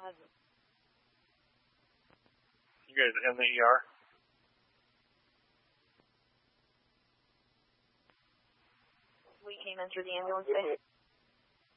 You guys in the ER? We came in through the ambulance bay.